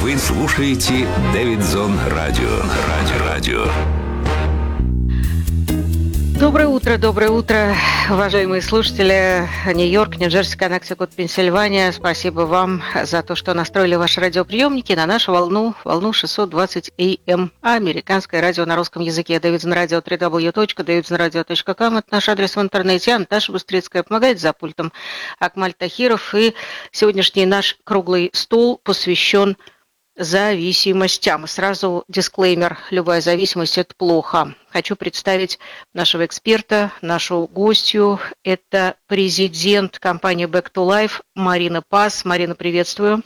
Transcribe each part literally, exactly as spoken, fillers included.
Вы слушаете Дэвидсон Радио. Радио. Радио. Доброе утро, доброе утро, уважаемые слушатели. Нью-Йорк, Нью-Джерси, Коннектикут, Пенсильвания. Спасибо вам за то, что настроили ваши радиоприемники на нашу волну, волну шестьсот двадцать эй эм. Американское радио на русском языке. Дэвидсон Радио, дабл ю дабл ю дабл ю точка дэвидсон радио точка ком. Это наш адрес в интернете. Наташа Быстрицкая помогает за пультом. Акмаль Тахиров. И сегодняшний наш круглый стол посвящен зависимостям. И сразу дисклеймер: любая зависимость – это плохо. Хочу представить нашего эксперта, нашу гостью. Это президент компании Back to Life Марина Пас. Марина, приветствую.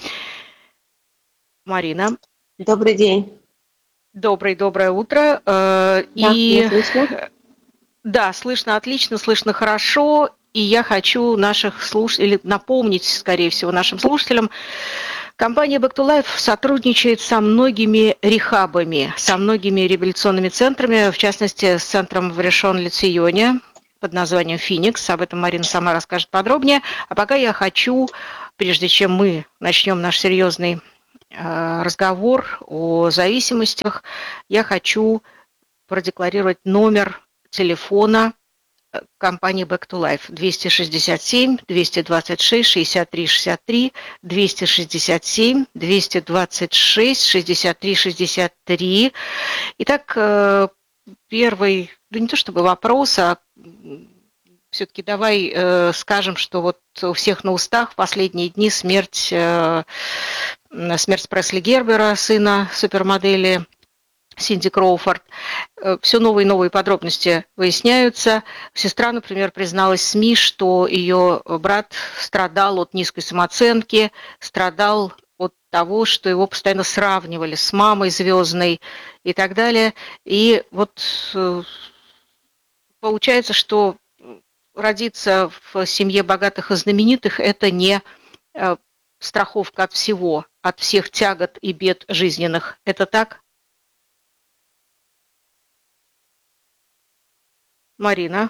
Марина. Добрый день. Добрый, доброе утро. Да, И... меня слышно? Да, слышно отлично, слышно хорошо. И я хочу наших слушателей напомнить, скорее всего, нашим слушателям, компания Back to Life сотрудничает со многими рехабами, со многими реабилитационными центрами, в частности, с центром в Ришон-Ле-Ционе под названием «Феникс». Об этом Марина сама расскажет подробнее. А пока я хочу, прежде чем мы начнем наш серьезный э, разговор о зависимостях, я хочу продекларировать номер телефона компании Back to Life: двести шестьдесят семь двести двадцать шесть шестьдесят три шестьдесят три, двести шестьдесят семь двести двадцать шесть шестьдесят три шестьдесят три. Итак, первый, да не то чтобы вопрос, а все-таки давай э, скажем, что вот у всех на устах в последние дни смерть, э, смерть Пресли Гербера, сына супермодели Синди Кроуфорд. Все новые и новые подробности выясняются. Сестра, например, призналась СМИ, что ее брат страдал от низкой самооценки, страдал от того, что его постоянно сравнивали с мамой звездной и так далее. И вот получается, что родиться в семье богатых и знаменитых – это не страховка от всего, от всех тягот и бед жизненных. Это так? Марина.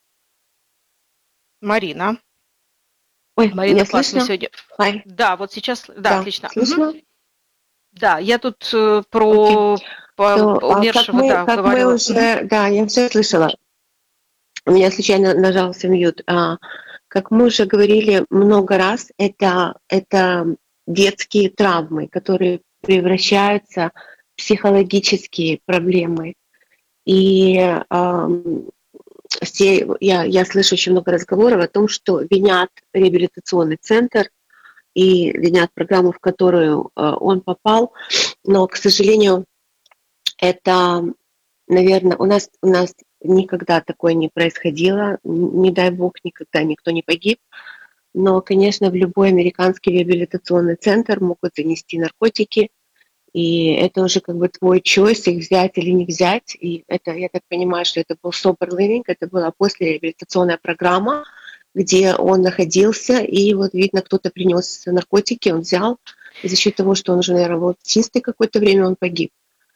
Марина. Ой, Марина, меня класс, мы слышно? сегодня... Hi. Да, вот сейчас... Да, Да, отлично. слышно? Угу. Да, я тут э, про Окей. по То, а, как умершего, мы, да, как мы говорила. уже, да, я все слышала. У меня случайно нажался мьют. А, как мы уже говорили много раз, это, это детские травмы, которые превращаются в психологические проблемы. И ам, все, я, я слышу очень много разговоров о том, что винят реабилитационный центр и винят программу, в которую э, он попал. Но, к сожалению, это, наверное, у нас, у нас никогда такое не происходило. Не дай бог, никогда никто не погиб. Но, конечно, в любой американский реабилитационный центр могут занести наркотики, и это уже как бы твой choice, их взять или не взять. И это, я так понимаю, что это был sober living, это была послереабилитационная программа, где он находился, и вот, видно, кто-то принес наркотики, он взял, и за счет того, что он уже, наверное, был чистый какое-то время, он погиб.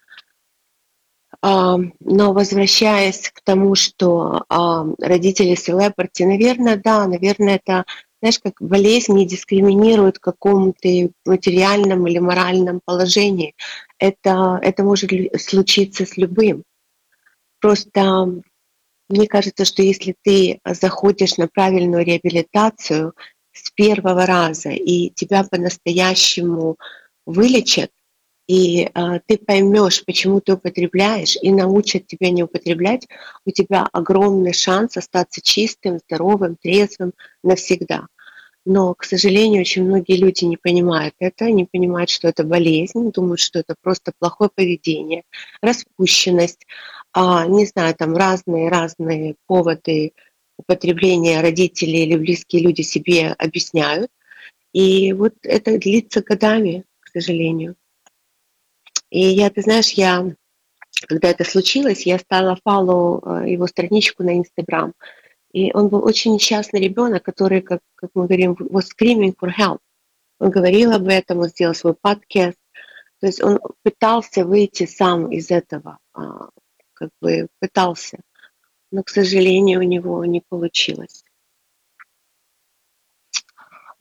Но возвращаясь к тому, что родители селебрити, наверное, да, наверное, это, знаешь, как болезнь не дискриминирует в каком-то материальном или моральном положении. Это, это может случиться с любым. Просто мне кажется, что если ты заходишь на правильную реабилитацию с первого раза, и тебя по-настоящему вылечат, и э, ты поймешь, почему ты употребляешь, и научат тебя не употреблять, у тебя огромный шанс остаться чистым, здоровым, трезвым навсегда. Но, к сожалению, очень многие люди не понимают это, не понимают, что это болезнь, думают, что это просто плохое поведение, распущенность, а, не знаю, там разные-разные поводы употребления родители или близкие люди себе объясняют. И вот это длится годами, к сожалению. И я, ты знаешь, я, когда это случилось, я стала фоллоу его страничку на Инстаграм. И он был очень несчастный ребенок, который, как, как мы говорим, was screaming for help. Он говорил об этом, он сделал свой подкаст. То есть он пытался выйти сам из этого, как бы пытался. Но, к сожалению, у него не получилось.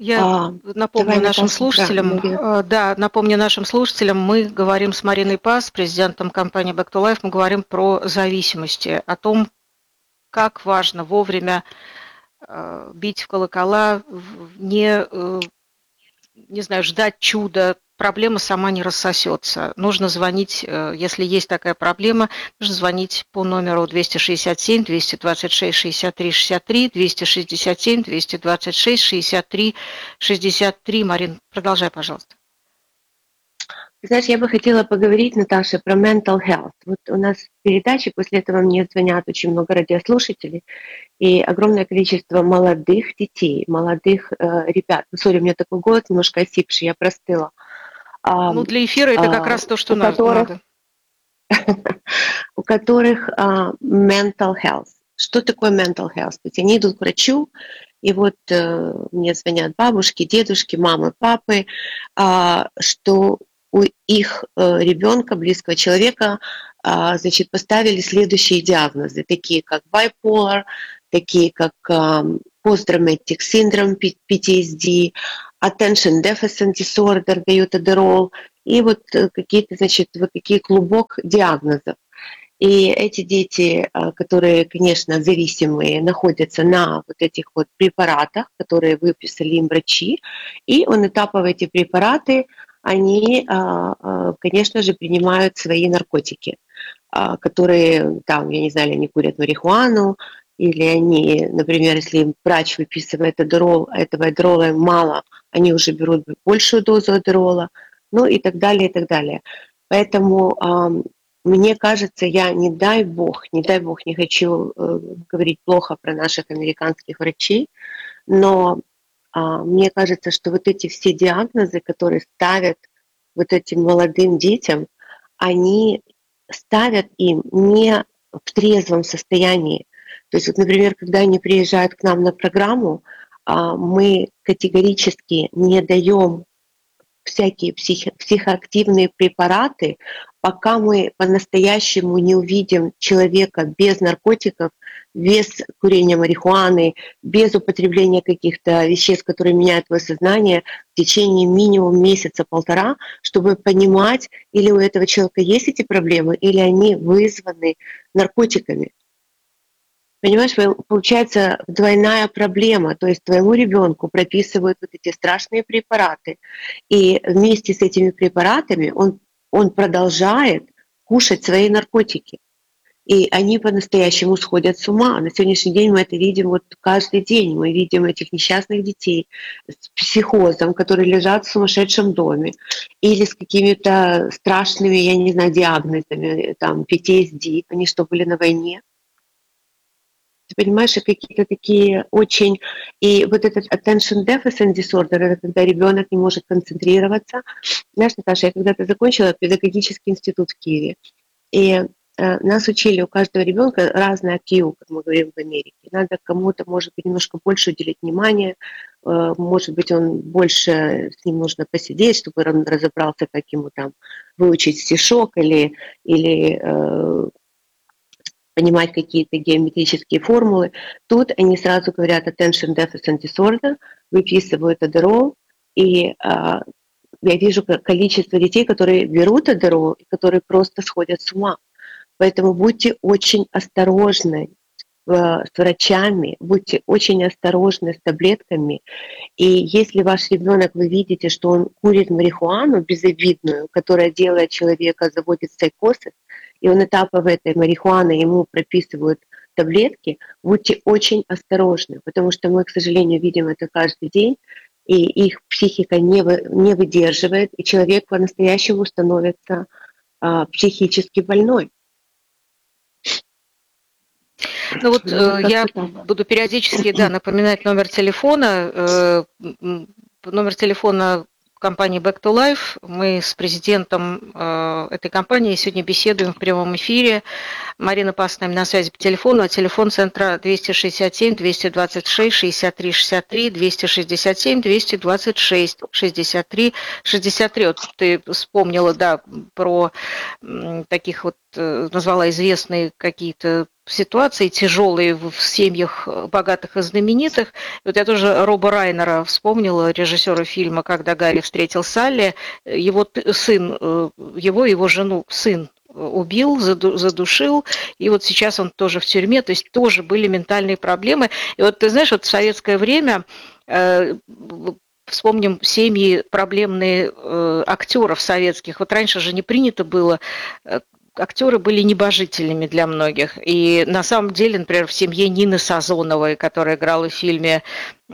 Я А, напомню давай, нашим Наташа, да, слушателям, Мария. э, да, напомню нашим слушателям, мы говорим с Мариной Пас, президентом компании Back to Life, мы говорим про зависимости, о том, как важно вовремя э, бить в колокола, в- не, э, не знаю, ждать чуда, проблема сама не рассосется. Нужно звонить, э, если есть такая проблема, нужно звонить по номеру двести шестьдесят семь двести двадцать шесть шестьдесят три шестьдесят три, двести шестьдесят семь двести двадцать шесть шестьдесят три шестьдесят три. Марин, продолжай, пожалуйста. Знаешь, я бы хотела поговорить, Наташа, про mental health. Вот у нас в передаче, после этого мне звонят очень много радиослушателей, и огромное количество молодых детей, молодых э, ребят. Ну, сори, у меня такой голос немножко осипший, я простыла. А, Ну, для эфира это как а, раз то, что у на- которых, надо. у которых а, mental health. Что такое mental health? То есть они идут к врачу, и вот э, мне звонят бабушки, дедушки, мамы, папы, а, что у их э, ребенка, близкого человека, а, значит, поставили следующие диагнозы, такие как bipolar, такие как ам, post-traumatic syndrome, пи ти эс ди, attention deficit disorder, дают Adderall, и вот э, какие-то, значит, вот такие клубок диагнозов. И эти дети, а, которые, конечно, зависимые, находятся на вот этих вот препаратах, которые выписали им врачи, и он этапов эти препараты, они, а, а, конечно же, принимают свои наркотики, а, которые, там, я не знаю, они курят марихуану, или они, например, если им врач выписывает адерол, а этого адерола им мало, они уже берут большую дозу адерола, ну и так далее, и так далее. Поэтому ам, мне кажется, я, не дай бог, не дай бог, не хочу э, говорить плохо про наших американских врачей, но а, мне кажется, что вот эти все диагнозы, которые ставят вот этим молодым детям, они ставят им не в трезвом состоянии. То есть, вот, например, когда они приезжают к нам на программу, а, мы категорически не даем всякие психи- психоактивные препараты, пока мы по-настоящему не увидим человека без наркотиков, без курения марихуаны, без употребления каких-то веществ, которые меняют твое сознание в течение минимум месяца-полтора, чтобы понимать, или у этого человека есть эти проблемы, или они вызваны наркотиками. Понимаешь, получается двойная проблема. То есть твоему ребенку прописывают вот эти страшные препараты, и вместе с этими препаратами он, он продолжает кушать свои наркотики. И они по-настоящему сходят с ума. На сегодняшний день мы это видим вот каждый день. Мы видим этих несчастных детей с психозом, которые лежат в сумасшедшем доме, или с какими-то страшными, я не знаю, диагнозами, там, пи ти эс ди, они что, были на войне? Ты понимаешь, и какие-то такие очень... И вот этот attention deficit disorder, это когда ребенок не может концентрироваться. Знаешь, Наташа, я когда-то закончила педагогический институт в Киеве, и э, нас учили, у каждого ребенка разный ай кью, как мы говорим в Америке. Надо кому-то, может быть, немножко больше уделить внимание, э, может быть, он больше, с ним нужно посидеть, чтобы он разобрался, как ему там выучить стишок или, или э, понимать какие-то геометрические формулы. Тут они сразу говорят attention deficit disorder, выписывают Adderall, и а, я вижу количество детей, которые берут Adderall, и которые просто сходят с ума. Поэтому будьте очень осторожны с врачами, будьте очень осторожны с таблетками. И если ваш ребенок, вы видите, что он курит марихуану безобидную, которая делает человека, заводит психоз, и он этапов этой марихуаны ему прописывают таблетки, будьте очень осторожны, потому что мы, к сожалению, видим это каждый день, и их психика не, вы, не выдерживает, и человек по-настоящему становится а, психически больной. Ну вот Ну, вот э, я как-то так. буду периодически, да, напоминать номер телефона. Э, м, номер телефона компании Back to Life. Мы с президентом э, этой компании сегодня беседуем в прямом эфире. Марина Пас с нами на связи по телефону. Телефон центра двести шестьдесят семь двести двадцать шесть шестьдесят три шестьдесят три, двести шестьдесят семь двести двадцать шесть шестьдесят три шестьдесят три. Вот ты вспомнила, да, про таких вот, назвала известные какие-то ситуации тяжелые в семьях богатых и знаменитых. Вот я тоже Роба Райнера вспомнила, режиссера фильма «Когда Гарри встретил Салли». Его сын, его, его жену сын убил, задушил, и вот сейчас он тоже в тюрьме, то есть тоже были ментальные проблемы. И вот ты знаешь, вот в советское время, э, вспомним семьи проблемные э, актеров советских, вот раньше же не принято было, э, актеры были небожителями для многих, и на самом деле, например, в семье Нины Сазоновой, которая играла в фильме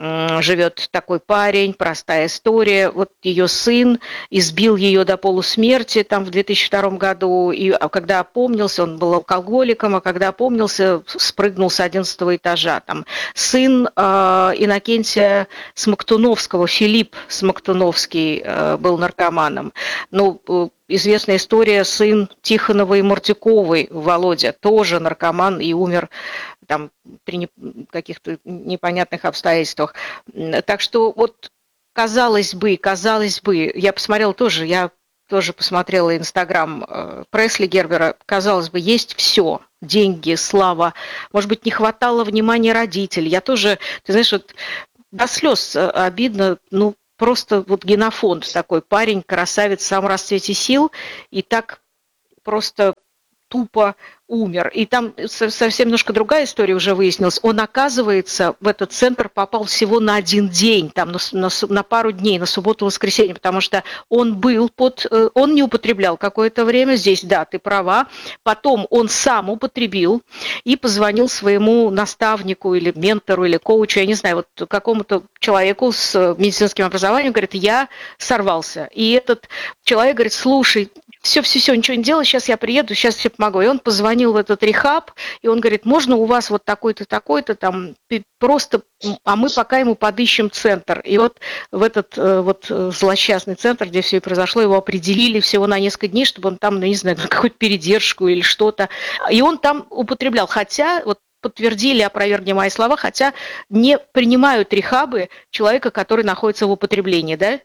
«Живет такой парень», простая история. Вот ее сын избил ее до полусмерти там в две тысячи втором году, и когда опомнился, он был алкоголиком, а когда опомнился, спрыгнул с одиннадцатого этажа. Там сын э, Иннокентия Смоктуновского, Филипп Смоктуновский, э, был наркоманом. Ну, э, известная история, сын Тихоновой и Мордюковой, Володя, тоже наркоман и умер там при каких-то непонятных обстоятельствах. Так что вот казалось бы, казалось бы, я посмотрела тоже, я тоже посмотрела Инстаграм Пресли Гербера, казалось бы, есть все, деньги, слава, может быть, не хватало внимания родителей. Я тоже, ты знаешь, вот до слез обидно, ну, просто вот генофонд такой, парень, красавец в самом расцвете сил, и так просто тупо умер. И там совсем немножко другая история уже выяснилась. Он, оказывается, в этот центр попал всего на один день, там, на, на, на пару дней, на субботу-воскресенье, потому что он был под... Он не употреблял какое-то время. Здесь, да, ты права. Потом он сам употребил и позвонил своему наставнику или ментору, или коучу, я не знаю, вот какому-то человеку с медицинским образованием, говорит, я сорвался. И этот человек говорит, слушай, все-все-все, ничего не делай, сейчас я приеду, сейчас все помогу. И он позвонил в этот рехаб, и он говорит, можно у вас вот такой-то, такой-то, там, просто, а мы пока ему подыщем центр. И вот в этот вот злосчастный центр, где все и произошло, его определили всего на несколько дней, чтобы он там, ну, не знаю, какую-то передержку или что-то. И он там употреблял, хотя, вот подтвердили, опровергли мои слова, хотя не принимают рехабы человека, который находится в употреблении, да?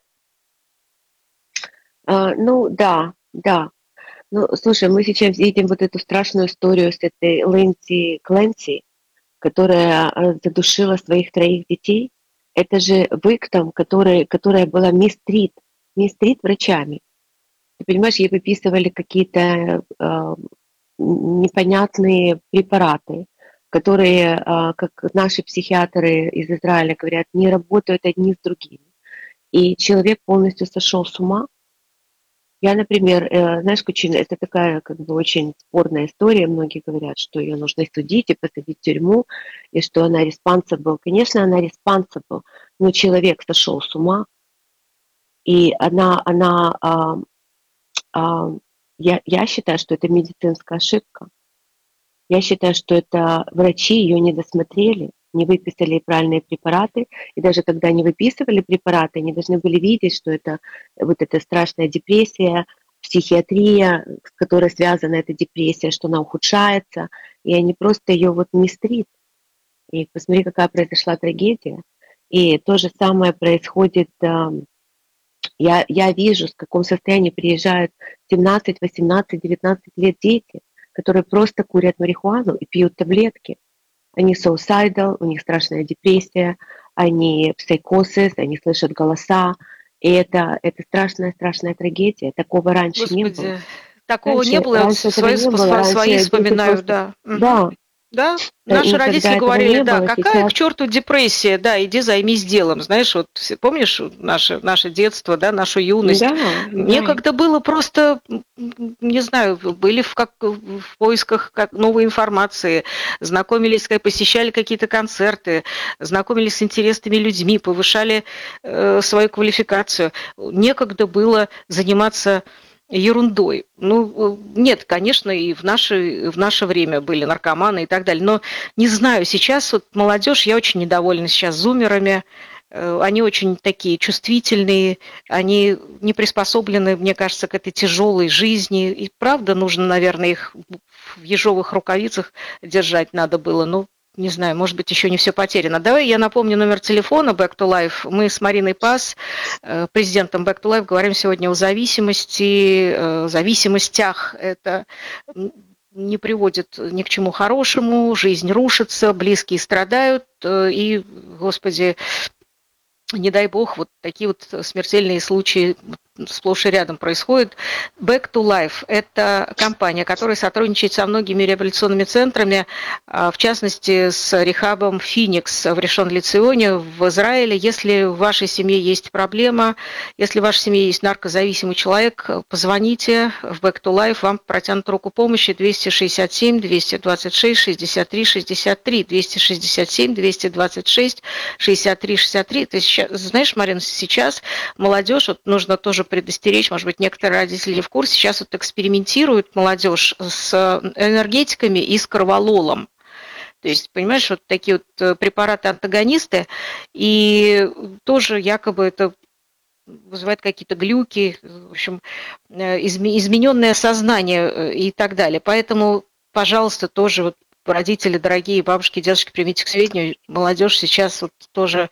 А, ну, да, да. Ну, слушай, мы сейчас видим вот эту страшную историю с этой Лэнси Кленси, которая задушила своих троих детей. Это же Виктом, который, которая была мистрит, мистрит врачами. Ты понимаешь, ей выписывали какие-то э, непонятные препараты, которые, э, как наши психиатры из Израиля говорят, не работают одни с другими. И человек полностью сошел с ума. Я, например, знаешь, Кучина, это такая как бы очень спорная история. Многие говорят, что ее нужно судить и посадить в тюрьму, и что она responsible. Конечно, она responsible, но человек сошел с ума, и она, она а, а, я, я считаю, что это медицинская ошибка. Я считаю, что это врачи ее не досмотрели, не выписали правильные препараты, и даже когда они выписывали препараты, они должны были видеть, что это вот эта страшная депрессия, психиатрия, с которой связана эта депрессия, что она ухудшается, и они просто ее вот мистрит. И посмотри, какая произошла трагедия. И то же самое происходит, я, я вижу, в каком состоянии приезжают семнадцать, восемнадцать, девятнадцать лет дети, которые просто курят марихуану и пьют таблетки. Они suicidal, у них страшная депрессия, они психозис, они слышат голоса. И это, это страшная-страшная трагедия. Такого раньше Господи, не было. Такого раньше, не было, я вот свои, не было. свои вспоминаю, просто... да. Да. Да, наши родители говорили, да, было, какая сейчас... к черту депрессия, да, иди займись делом. Знаешь, вот помнишь наше, наше детство, да, нашу юность? Да, Некогда да. было просто, не знаю, были в, как, в поисках как, новой информации, знакомились, посещали какие-то концерты, знакомились с интересными людьми, повышали э, свою квалификацию. Некогда было заниматься ерундой. Ну, нет, конечно, и в наше, в наше время были наркоманы и так далее, но не знаю, сейчас вот молодежь, я очень недовольна сейчас зумерами, они очень такие чувствительные, они не приспособлены, мне кажется, к этой тяжелой жизни. И правда, нужно, наверное, их в ежовых рукавицах держать надо было. Ну, не знаю, может быть, еще не все потеряно. Давай я напомню номер телефона Back to Life. Мы с Мариной Пас, президентом Back to Life, говорим сегодня о зависимости, зависимостях. Это не приводит ни к чему хорошему, жизнь рушится, близкие страдают, и, Господи, не дай бог, вот такие вот смертельные случаи сплошь и рядом происходят. Back to Life – это компания, которая сотрудничает со многими реабилитационными центрами, в частности, с рехабом Феникс в Ришон-Ле-Ционе в Израиле. Если в вашей семье есть проблема, если в вашей семье есть наркозависимый человек, позвоните в Back to Life, вам протянут руку помощи двести шестьдесят семь двести двадцать шесть шестьдесят три шестьдесят три, двести шестьдесят семь двести двадцать шесть шестьдесят три шестьдесят три. Ты сейчас, знаешь, Марина, сейчас молодежь, вот нужно тоже предостеречь, может быть, некоторые родители не в курсе, сейчас вот экспериментирует молодежь с энергетиками и с корвалолом. То есть, понимаешь, вот такие вот препараты-антагонисты, и тоже якобы это вызывает какие-то глюки, в общем, измененное сознание и так далее. Поэтому, пожалуйста, тоже вот родители, дорогие бабушки, дедушки, примите к сведению, молодежь сейчас вот тоже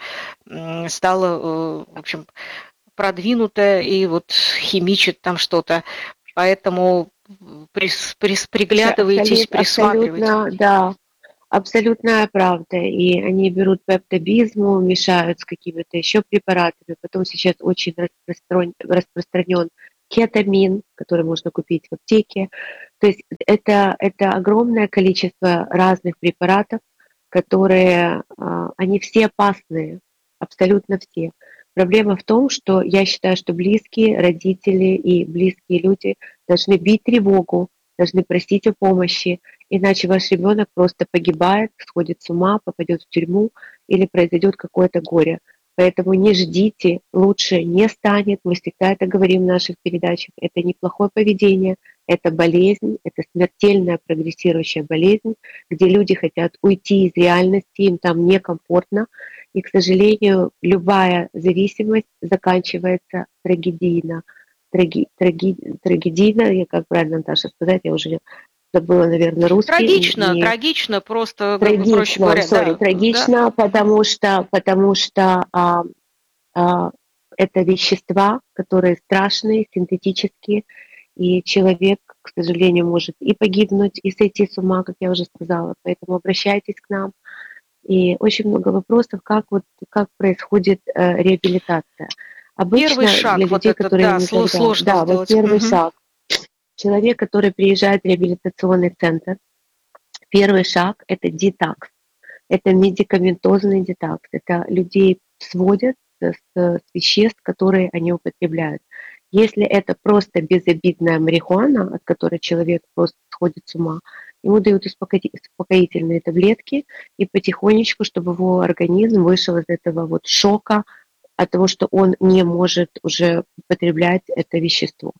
стала, в общем, продвинутая и вот химичит там что-то. Поэтому прис, прис, приглядывайтесь, Абсолютно, присматривайтесь. абсолютно, да, абсолютная правда. И они берут пептобизму, мешают с какими-то еще препаратами. Потом сейчас очень распространен, распространен кетамин, который можно купить в аптеке. То есть это, это огромное количество разных препаратов, которые, они все опасные, абсолютно все. Проблема в том, что я считаю, что близкие, родители и близкие люди должны бить тревогу, должны просить о помощи, иначе ваш ребенок просто погибает, сходит с ума, попадет в тюрьму или произойдет какое-то горе. Поэтому не ждите, лучше не станет. Мы всегда это говорим в наших передачах. Это неплохое поведение, это болезнь, это смертельная прогрессирующая болезнь, где люди хотят уйти из реальности, им там некомфортно. И, к сожалению, любая зависимость заканчивается трагедийно. Траги, траги, трагедийно, я как правильно, Наташа, сказать, я уже забыла, наверное, русский. Трагично, не... трагично, просто, трагично, проще говоря. sorry, Да, трагично, да. потому что, потому что а, а, это вещества, которые страшные, синтетические, и человек, к сожалению, может и погибнуть, и сойти с ума, как я уже сказала. Поэтому обращайтесь к нам. И очень много вопросов, как, вот, как происходит э, реабилитация. Обычно первый шаг, для вот людей, это, которые да, никогда... сложно да, сделать. вот первый Угу. шаг. Человек, который приезжает в реабилитационный центр, первый шаг – это детокс. Это медикаментозный детокс. Это людей сводят с, с веществ, которые они употребляют. Если это просто безобидная марихуана, от которой человек просто сходит с ума, ему дают успокоительные таблетки, и потихонечку, чтобы его организм вышел из этого вот шока от того, что он не может уже употреблять это вещество.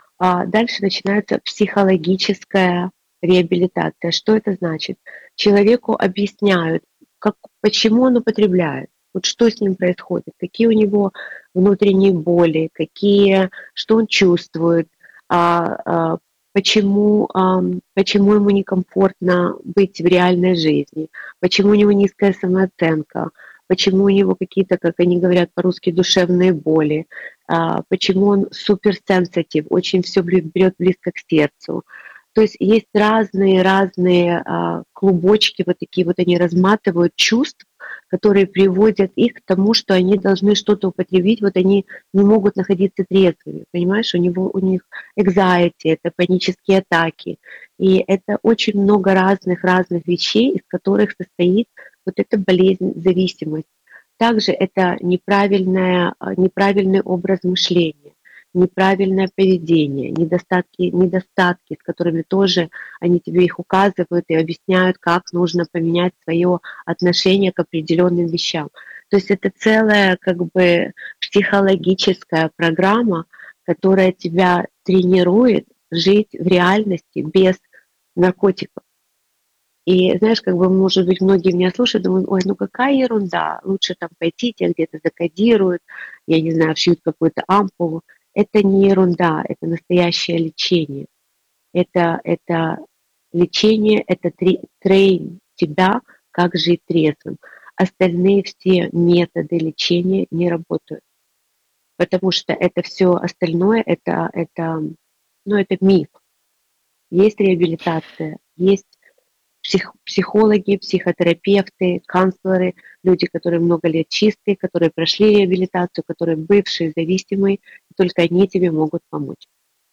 А дальше начинается психологическая реабилитация. Что это значит? Человеку объясняют, как, почему он употребляет, вот что с ним происходит, какие у него внутренние боли, какие, что он чувствует, а, а, почему, а, почему ему некомфортно быть в реальной жизни, почему у него низкая самооценка, почему у него какие-то, как они говорят по-русски, душевные боли, а, почему он суперсенситив, очень все берет близко к сердцу. То есть есть разные-разные а, клубочки, вот такие вот они разматывают чувств, которые приводят их к тому, что они должны что-то употребить, вот они не могут находиться трезвыми, понимаешь, у, него, у них anxiety, это панические атаки, и это очень много разных-разных вещей, из которых состоит вот эта болезнь, зависимость. Также это неправильное, неправильный образ мышления, неправильное поведение, недостатки, недостатки, с которыми тоже они тебе их указывают и объясняют, как нужно поменять свое отношение к определенным вещам. То есть это целая как бы психологическая программа, которая тебя тренирует жить в реальности без наркотиков. И знаешь, как бы, может быть, многие меня слушают, думают, ой, ну какая ерунда, лучше там пойти, тебя где-то закодируют, я не знаю, вшьют какую-то ампулу. Это не ерунда, это настоящее лечение. Это, это лечение, это тре- трейн тебя, как жить трезвым. Остальные все методы лечения не работают, потому что это все остальное, это, это, ну, это миф. Есть реабилитация, есть псих- психологи, психотерапевты, канцлеры, люди, которые много лет чистые, которые прошли реабилитацию, которые бывшие зависимые, и только они тебе могут помочь.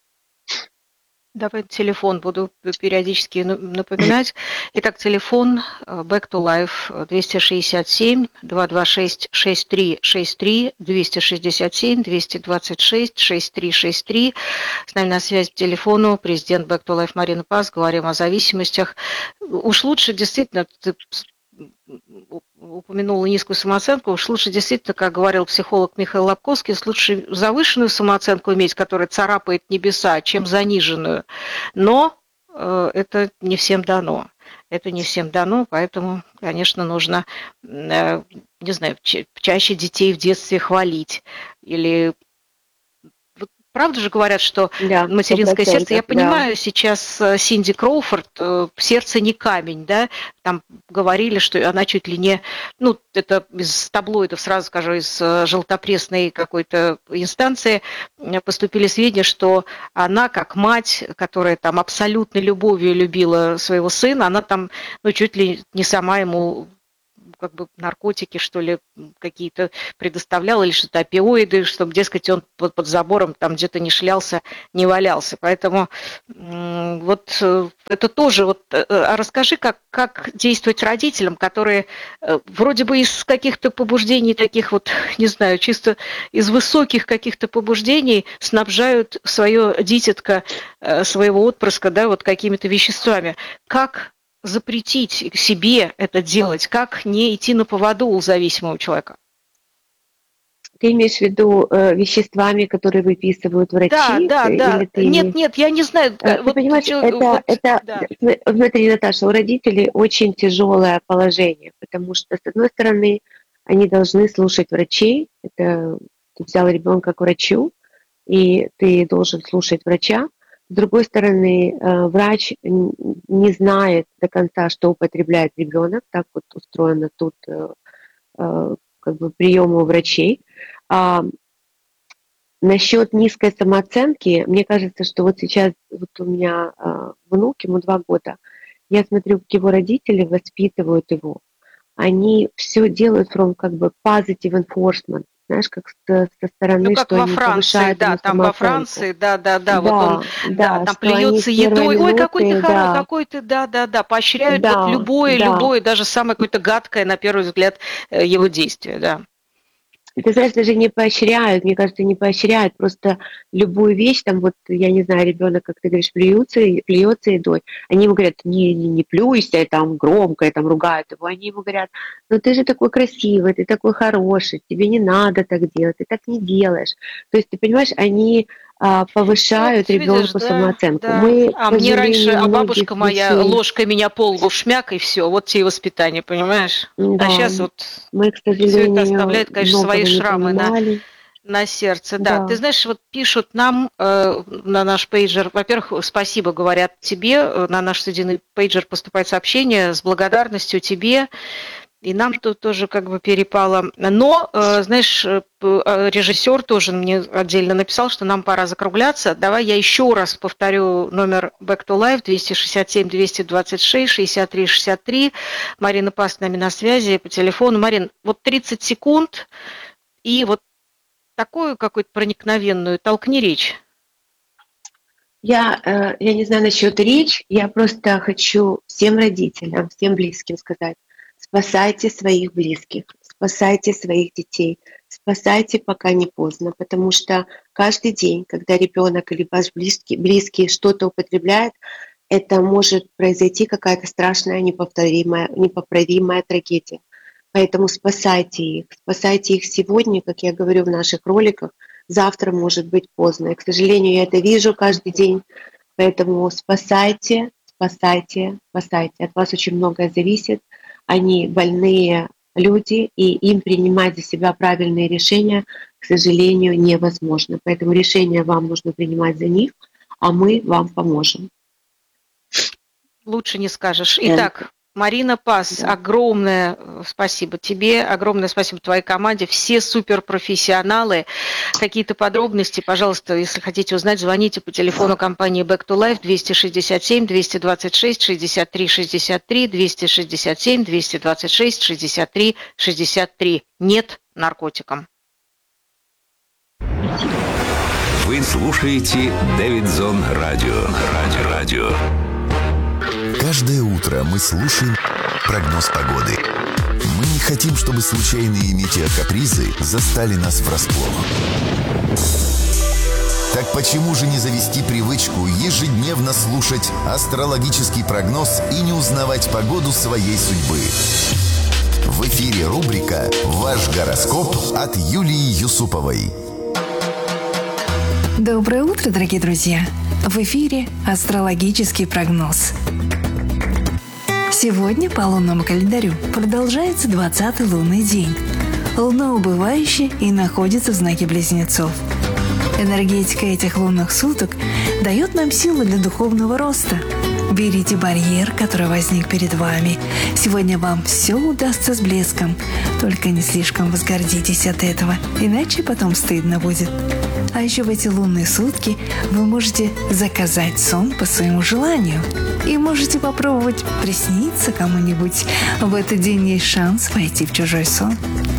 Давай телефон буду периодически ну- напоминать. Итак, телефон э, Back to Life двести шестьдесят семь двести двадцать шесть шестьдесят три шестьдесят три, двести шестьдесят семь двести двадцать шесть шестьдесят три шестьдесят три. С нами на связи по телефону президент Back to Life Марина Пас. Говорим о зависимостях. Уж лучше действительно, ты упомянула низкую самооценку, уж лучше действительно, как говорил психолог Михаил Лобковский, лучше завышенную самооценку иметь, которая царапает небеса, чем заниженную. Но э, это не всем дано. Это не всем дано, поэтому, конечно, нужно, э, не знаю, ча- чаще детей в детстве хвалить или правда же говорят, что Да, сто материнское сердце, я процентов, да. понимаю, сейчас э, Синди Кроуфорд, э, сердце не камень, да, там говорили, что она чуть ли не, ну, это из таблоидов, сразу скажу, из э, желтопрессной какой-то инстанции э, поступили сведения, что она, как мать, которая там абсолютной любовью любила своего сына, она там, ну, чуть ли не сама ему как бы наркотики, что ли, какие-то предоставлял, или что-то опиоиды, чтобы, дескать, он под, под забором там где-то не шлялся, не валялся. Поэтому м, вот э, это тоже, вот, э, а расскажи, как, как действовать родителям, которые э, вроде бы из каких-то побуждений таких вот, не знаю, чисто из высоких каких-то побуждений снабжают свое дитятко, э, своего отпрыска, да, вот какими-то веществами. Как запретить себе это делать, как не идти на поводу у зависимого человека? Ты имеешь в виду э, веществами, которые выписывают Да, врачи, да, э, или да. ты Нет, имеешь... нет, я не знаю, Э, Ты вот, понимаешь, это, вот, это, да. смотри, Наташа, у родителей очень тяжелое положение, потому что, с одной стороны, они должны слушать врачей, это ты взял ребенка к врачу, и ты должен слушать врача. С другой стороны, э, врач не знает до конца, что употребляет ребенок, так вот устроено тут э, э, как бы прием у врачей. А насчет низкой самооценки, мне кажется, что вот сейчас вот у меня э, внук, ему два года, я смотрю, как его родители воспитывают его. Они все делают from как бы positive enforcement, знаешь, как со, со Ну, стороны, как что во они Франции, повышают да, ему там во самооценку. Франции, да, да, да, вот он, Да, да, да, там что они плюется с первой едой, ой, какой ты минуты, хороший, да, какой ты, да, да, да, поощряют вот да, любое, да. любое, даже самое какое-то гадкое, на первый взгляд, э, его действие, да. Ты знаешь, даже не поощряют, мне кажется, не поощряют, просто любую вещь, там вот, я не знаю, ребенок, как ты говоришь, плюется, плюется едой, они ему говорят, не, не, не плюйся, и там громко, и там ругают его, они ему говорят, ну ты же такой красивый, ты такой хороший, тебе не надо так делать, ты так не делаешь. То есть, ты понимаешь, они а, Вот, повышают видишь, ребенку да, самооценку. да. Мы, к А мне раньше, сожалению, а многих бабушка моя детей, ложкой меня по лбу шмяк, и все, вот тебе и воспитание, понимаешь? А да, сейчас вот мы, к все это сожалению, оставляет, конечно, свои многого не шрамы на, понимали, на сердце. Да, ты да. знаешь, вот пишут нам э, на наш пейджер, во-первых, спасибо говорят тебе, э, на наш студийный пейджер поступает сообщение с благодарностью тебе, и нам тут тоже как бы перепало. Но, э, знаешь, э, п- э, режиссер тоже мне отдельно написал, что нам пора закругляться. Давай я еще раз повторю номер Back to Life двести шестьдесят семь двести двадцать шесть шестьдесят три шестьдесят три. Марина Пас с нами на связи по телефону. Марин, вот тридцать секунд и вот такую какую-то проникновенную толкни речь. Я, э, я не знаю насчет речь, я просто хочу всем родителям, всем близким сказать, спасайте своих близких, спасайте своих детей, спасайте, пока не поздно, потому что каждый день, когда ребенок или ваш близкий, близкий что-то употребляет, это может произойти какая-то страшная, неповторимая, непоправимая трагедия. Поэтому спасайте их, спасайте их сегодня, как я говорю в наших роликах, завтра может быть поздно. И, к сожалению, я это вижу каждый день, поэтому спасайте, спасайте, спасайте. От вас очень многое зависит. Они больные люди, и им принимать за себя правильные решения, к сожалению, невозможно. Поэтому решения вам нужно принимать за них, а мы вам поможем. Лучше не скажешь. Итак, Марина Пас, да. огромное спасибо тебе, огромное спасибо твоей команде, все суперпрофессионалы. Какие-то подробности, пожалуйста, если хотите узнать, звоните по телефону компании Back to Life двести шестьдесят семь двести двадцать шесть шестьдесят три шестьдесят три, двести шестьдесят семь двести двадцать шесть шестьдесят три шестьдесят три. Нет наркотикам. Вы слушаете Дэвидсон Радио. Радио. Радио. Каждое утро мы слушаем прогноз погоды. Мы не хотим, чтобы случайные метеокапризы застали нас врасплох. Так почему же не завести привычку ежедневно слушать астрологический прогноз и не узнавать погоду своей судьбы? В эфире рубрика «Ваш гороскоп» от Юлии Юсуповой. Доброе утро, дорогие друзья! В эфире астрологический прогноз. Сегодня по лунному календарю продолжается двадцатый лунный день. Луна убывающая и находится в знаке Близнецов. Энергетика этих лунных суток дает нам силы для духовного роста. Берите барьер, который возник перед вами. Сегодня вам все удастся с блеском. Только не слишком возгордитесь от этого, иначе потом стыдно будет. А еще в эти лунные сутки вы можете заказать сон по своему желанию. И можете попробовать присниться кому-нибудь. В этот день есть шанс войти в чужой сон.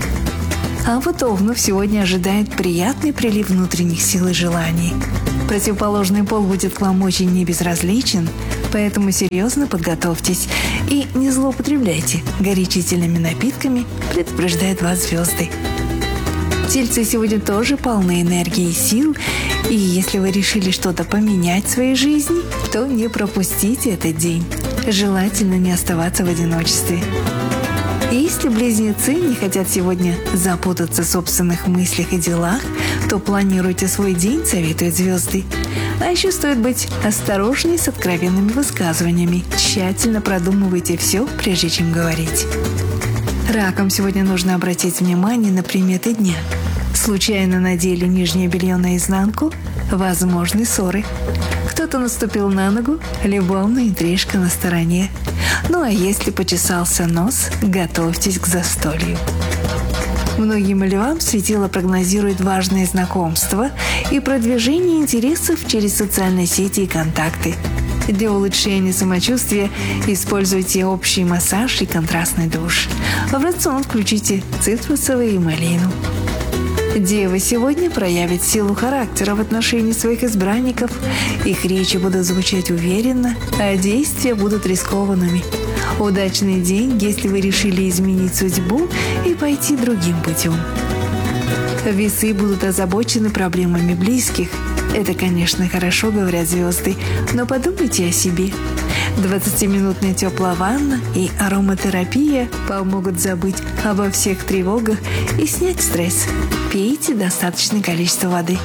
А вот Овнов сегодня ожидает приятный прилив внутренних сил и желаний. Противоположный пол будет к вам очень небезразличен, поэтому серьезно подготовьтесь и не злоупотребляйте горячительными напитками, предупреждают вас звезды. Тельцы сегодня тоже полны энергии и сил, и если вы решили что-то поменять в своей жизни, то не пропустите этот день. Желательно не оставаться в одиночестве. И если близнецы не хотят сегодня запутаться в собственных мыслях и делах, то планируйте свой день, советуют звезды. А еще стоит быть осторожней с откровенными высказываниями. Тщательно продумывайте все, прежде чем говорить. Ракам сегодня нужно обратить внимание на приметы дня. Случайно надели нижнее белье наизнанку – возможны ссоры. Кто-то наступил на ногу – любовная интрижка на стороне. Ну а если почесался нос, готовьтесь к застолью. Многим львам светило прогнозирует важные знакомства и продвижение интересов через социальные сети и контакты. Для улучшения самочувствия используйте общий массаж и контрастный душ. В рацион включите цитрусовые и малину. Девы сегодня проявят силу характера в отношении своих избранников. Их речи будут звучать уверенно, а действия будут рискованными. Удачный день, если вы решили изменить судьбу и пойти другим путем. Весы будут озабочены проблемами близких. Это, конечно, хорошо, говорят звезды, но подумайте о себе. двадцатиминутная теплая ванна и ароматерапия помогут забыть обо всех тревогах и снять стресс. Пейте достаточное количество воды.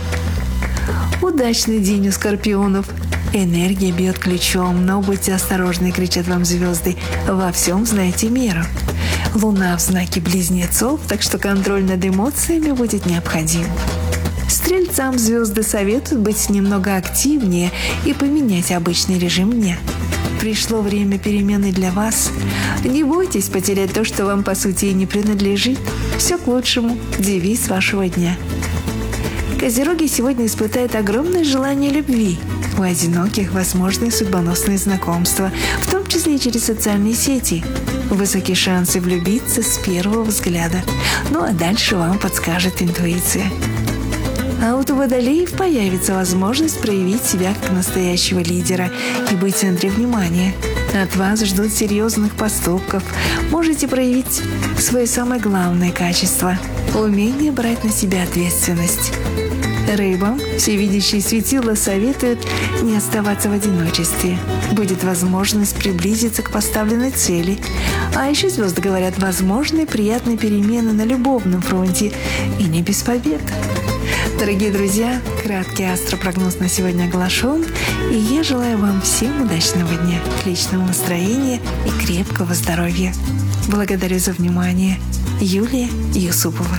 Удачный день у скорпионов. Энергия бьет ключом, но будьте осторожны, кричат вам звезды. Во всем знайте меру. Луна в знаке Близнецов, так что контроль над эмоциями будет необходим. Стрельцам звезды советуют быть немного активнее и поменять обычный режим дня. Пришло время перемены для вас. Не бойтесь потерять то, что вам по сути и не принадлежит. Все к лучшему. Девиз вашего дня. Козероги сегодня испытают огромное желание любви. У одиноких возможны судьбоносные знакомства, в том числе и через социальные сети. Высокие шансы влюбиться с первого взгляда. Ну а дальше вам подскажет интуиция. А вот у водолеев появится возможность проявить себя как настоящего лидера и быть в центре внимания. От вас ждут серьезных поступков. Можете проявить свое самое главное качество – умение брать на себя ответственность. Рыбам всевидящие светила советуют не оставаться в одиночестве. Будет возможность приблизиться к поставленной цели. А еще звезды говорят, возможны приятные перемены на любовном фронте и не без побед. Дорогие друзья, краткий астропрогноз на сегодня оглашен, и я желаю вам всем удачного дня, отличного настроения и крепкого здоровья. Благодарю за внимание. Юлия Юсупова.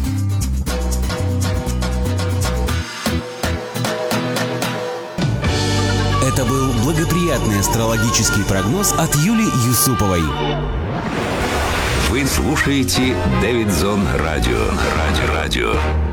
Это был благоприятный астрологический прогноз от Юлии Юсуповой. Вы слушаете Дэвидзон Радио. Радио. Радио.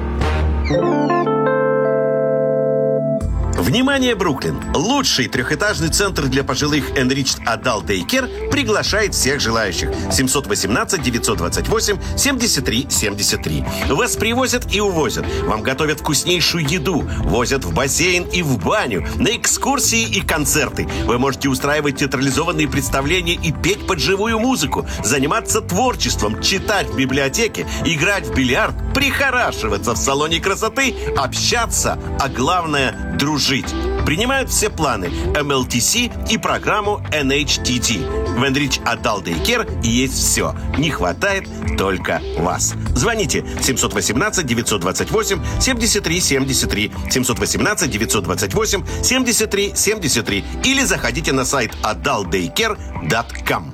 Внимание, Бруклин! Лучший трехэтажный центр для пожилых Enriched Adult Daycare приглашает всех желающих. семьсот восемнадцать девятьсот двадцать восемь семьдесят три семьдесят три. Вас привозят и увозят. Вам готовят вкуснейшую еду. Возят в бассейн и в баню. На экскурсии и концерты. Вы можете устраивать театрализованные представления и петь под живую музыку. Заниматься творчеством, читать в библиотеке, играть в бильярд, прихорашиваться в салоне красоты, общаться, а главное – дружить. Принимают все планы эм эл ти си и программу эн эйч ти ди. В Enriched Adult Daycare есть все. Не хватает только вас. Звоните семьсот восемнадцать девятьсот двадцать восемь семьдесят три семьдесят три, семьсот восемнадцать девятьсот двадцать восемь семьдесят три семьдесят три или заходите на сайт адалт дейкер точка ком.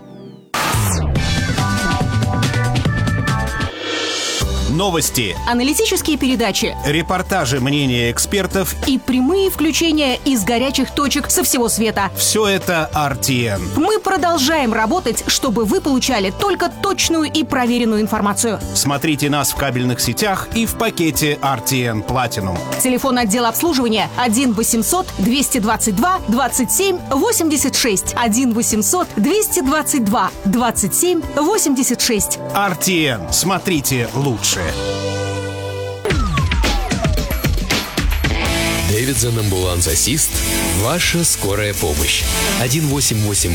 Новости, аналитические передачи, репортажи, мнения экспертов и прямые включения из горячих точек со всего света. Все это ар ти эн. Мы продолжаем работать, чтобы вы получали только точную и проверенную информацию. Смотрите нас в кабельных сетях и в пакете ар ти эн Platinum. Телефон отдела обслуживания один восемьсот двести двадцать два двадцать семь восемьдесят шесть. один восемьсот двести двадцать два двадцать семь восемьдесят шесть. ар ти эн. Смотрите лучше. Дэвидзон Амбуланс Ассист. Ваша скорая помощь. один восемь восемь